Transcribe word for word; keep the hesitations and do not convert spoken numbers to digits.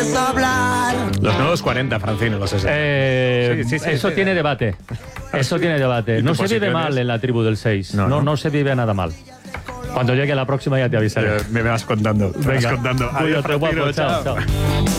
Los nuevos cuarenta, Francino, los sesenta. Eh, Sí, sí, sí, eso sí. tiene debate. Eso tiene debate. ¿Y No tu se vive posición mal es? en la tribu del seis. No, No, no, no. se vive nada mal. Cuando llegue la próxima ya te avisaré. Eh, me vas contando. Me vas Venga, contando. Adiós, cuídate, guapo. Francino, Chao, chao.